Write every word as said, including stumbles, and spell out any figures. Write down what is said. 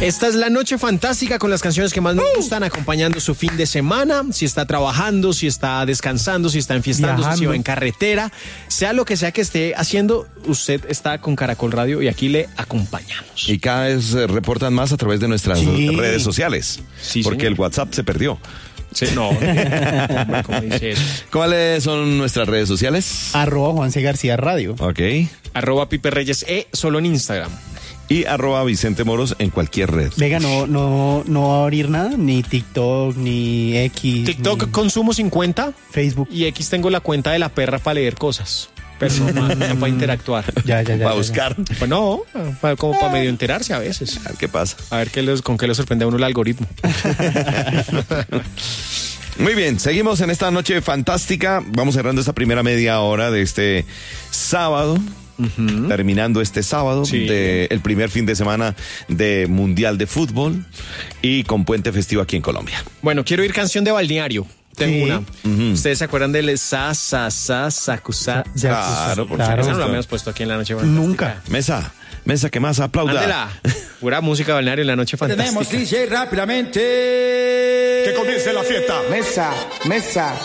Esta es la noche fantástica con las canciones que más nos gustan, acompañando su fin de semana. Si está trabajando, si está descansando, si está enfiestando, si va en carretera, sea lo que sea que esté haciendo, usted está con Caracol Radio y aquí le acompañamos. Y cada vez eh, reportan más a través de nuestras Sí. redes sociales, Sí, porque señor. el WhatsApp se perdió. Sí, no, no, ¿cómo dice eso? ¿Cuáles son nuestras redes sociales? Arroba Juan C. García Radio. Ok. Arroba Pipe Reyes E, solo en Instagram. Y arroba Vicente Moros en cualquier red. Venga, no, no, no va a abrir nada, ni TikTok, ni X. TikTok ni consumo cincuenta Facebook. y X tengo la cuenta de la perra para leer cosas. Pero no, ma- no para interactuar. Ya, ya, ya. Para ya, buscar. Pues no, para- como para medio enterarse a veces. A ver qué pasa. A ver qué los, con qué lo sorprende a uno el algoritmo. Muy bien, seguimos en esta noche fantástica. Vamos cerrando esta primera media hora de este sábado. Terminando este sábado, Sí. de el primer fin de semana de Mundial de Fútbol y con puente festivo aquí en Colombia. Bueno, quiero ir canción de balneario. Tengo Sí. una. ¿Ustedes se acuerdan del sa, sa, sa, sacusa? Ya, Claro, por claro. Esa no la supuesto. habíamos puesto aquí en la noche fantástica. Nunca. Mesa, mesa que más aplauda. Ándela. Pura música de balneario en la noche fantástica. Tenemos D J rápidamente. Que comience la fiesta. Mesa, mesa.